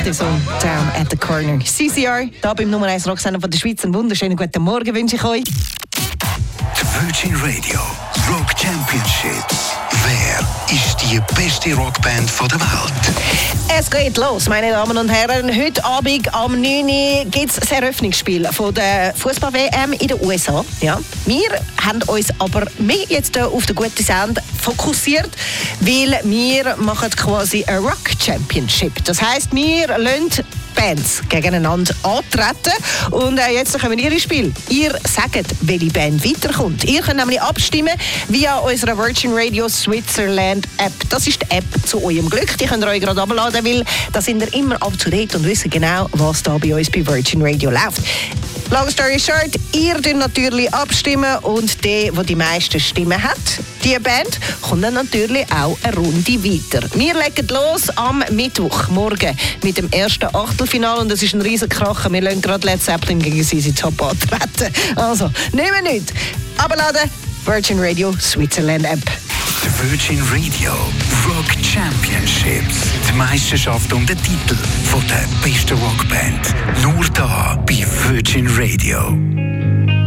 Effective Song Down at the Corner. CCR, da beim Nummer 1 Rocksender von der Schweiz. Einen wunderschönen guten Morgen wünsche ich euch. Die Virgin Radio Rock Championships. Wer ist die beste Rockband der Welt? Es geht los, meine Damen und Herren. Heute Abend am 9 Uhr gibt es das Eröffnungsspiel von der Fußball-WM in den USA. Ja. Wir haben uns aber mehr jetzt auf den guten Sound fokussiert, weil wir machen quasi eine Rock Championship. Das heisst, wir lassen Bands gegeneinander antreten. Und jetzt kommen wir ins Spiel. Ihr sagt, welche Band weiterkommt. Ihr könnt nämlich abstimmen via unserer Virgin Radio Switzerland App. Das ist die App zu eurem Glück. Die könnt ihr euch gerade abladen, weil da sind ihr immer up to date und wissen genau, was da bei uns bei Virgin Radio läuft. Long story short, ihr dürft natürlich abstimmen und der die meisten Stimmen hat, die Band, kommt dann natürlich auch eine Runde weiter. Wir legen los am Mittwochmorgen mit dem ersten Achtelfinale und das ist ein riesen Kracher. Wir lassen gerade Led Zeppelin gegen ZZ Top antreten. Also, nehmen wir nicht. Abladen, Virgin Radio Switzerland App. Die Virgin Radio Rock Championships. Die Meisterschaft um den Titel von der besten Rockband. Nur da bei Virgin Radio.